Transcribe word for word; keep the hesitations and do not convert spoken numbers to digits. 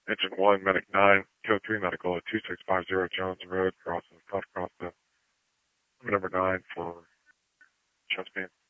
Engine one, Medic nine, Code three Medical at two six five zero Jones Road, crossing, cut across the number nine for chest pain.